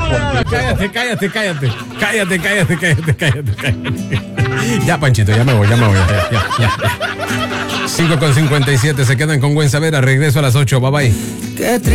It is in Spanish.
Cállate. Ya, Panchito, ya me voy. Ya. 5:57, se quedan con Buen Saber. A regreso a las 8. Bye bye.